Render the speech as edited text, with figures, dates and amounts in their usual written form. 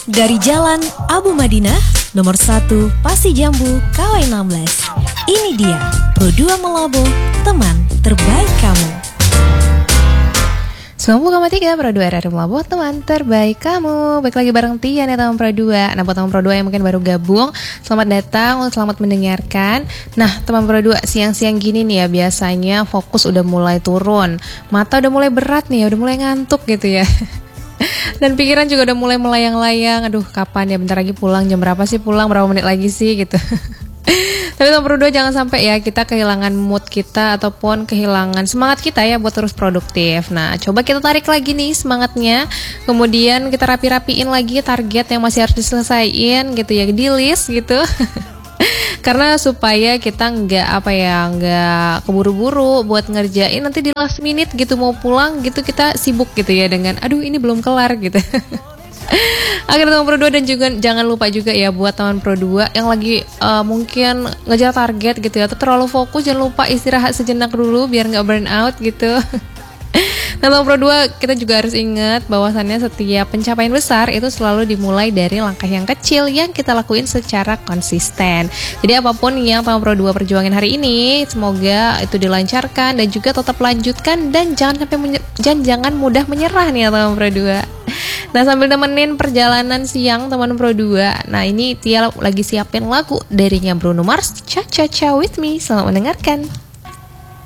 Dari Jalan Abu Madinah, nomor 1 Pasi Jambu, KW 16. Ini dia Pro 2 Melabo, teman terbaik kamu. 90,3 Pro 2 RRI Melabo, teman terbaik kamu. Baik lagi bareng Tian ya teman Pro 2. Nah buat teman Pro 2 yang mungkin baru gabung, selamat datang, selamat mendengarkan. Nah teman Pro 2, siang-siang gini nih ya biasanya fokus udah mulai turun, mata udah mulai berat nih ya, udah mulai ngantuk gitu ya. Dan pikiran juga udah mulai melayang-layang. Aduh kapan ya, bentar lagi pulang, jam berapa sih pulang, berapa menit lagi sih gitu. Tapi teman Pro 2 jangan sampai ya kita kehilangan mood kita ataupun kehilangan semangat kita ya buat terus produktif. Nah coba kita tarik lagi nih semangatnya, kemudian kita rapi-rapiin lagi target yang masih harus diselesaikan gitu ya, di list gitu. Karena supaya kita nggak keburu-buru buat ngerjain nanti di last minute gitu, mau pulang gitu kita sibuk gitu ya dengan aduh ini belum kelar gitu. Agar teman Pro 2 dan juga jangan lupa juga ya buat teman Pro 2 yang lagi mungkin ngejar target gitu ya, atau terlalu fokus, jangan lupa istirahat sejenak dulu biar nggak burn out gitu. Nah teman Pro 2 kita juga harus ingat bahwasannya setiap pencapaian besar itu selalu dimulai dari langkah yang kecil yang kita lakuin secara konsisten. Jadi apapun yang teman Pro 2 perjuangin hari ini, semoga itu dilancarkan dan juga tetap lanjutkan, dan jangan mudah menyerah nih ya teman Pro 2. Nah sambil nemenin perjalanan siang teman Pro 2, nah ini Tia lagi siapin lagu darinya Bruno Mars, Cha Cha Cha With Me. Selamat mendengarkan.